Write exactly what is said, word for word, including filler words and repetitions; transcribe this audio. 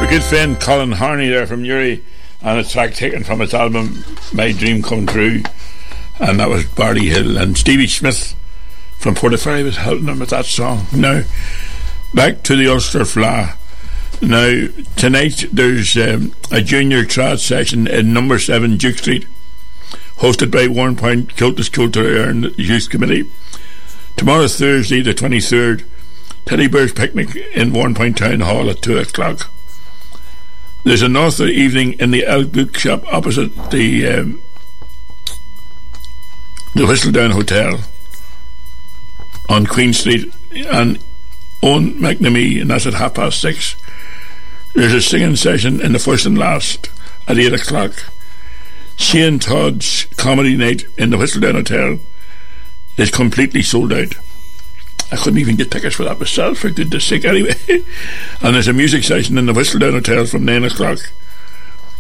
Good friend Colin Harney there from Uri, and a track taken from his album My Dream Come True, and that was Barley Hill. And Stevie Smith from Portaferry was helping him with that song. Now back to the Ulster Fleadh. Now tonight there's um, a junior trad session in number seven Duke Street, hosted by Warren Point Kiltus Culture and Youth Committee. Tomorrow, Thursday the twenty-third, Teddy Bear's Picnic in Warren Point Town Hall at two o'clock. There's another evening in the Elk Book Shop opposite the um, the Whistledown Hotel on Queen Street and Owen McNamee, and that's at half past six. There's a singing session in the first and last at eight o'clock. Shane Todd's comedy night in the Whistledown Hotel is completely sold out. I couldn't even get tickets for that myself, for goodness sake, anyway. And there's a music session in the Whistledown Hotel from nine o'clock.